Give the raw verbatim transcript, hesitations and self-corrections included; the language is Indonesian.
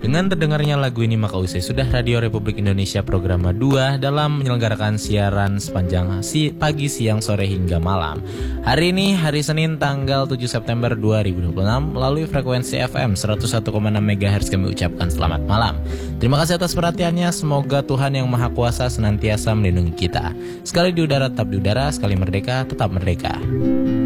Dengan terdengarnya lagu ini maka usai sudah Radio Republik Indonesia program dua dalam menyelenggarakan siaran sepanjang si pagi, siang, sore hingga malam. Hari ini hari Senin tanggal tujuh September dua ribu dua puluh enam melalui frekuensi F M seratus satu koma enam megahertz kami ucapkan selamat malam. Terima kasih atas perhatiannya. Semoga Tuhan yang Maha Kuasa senantiasa melindungi kita. Sekali di udara tetap di udara, sekali merdeka tetap merdeka.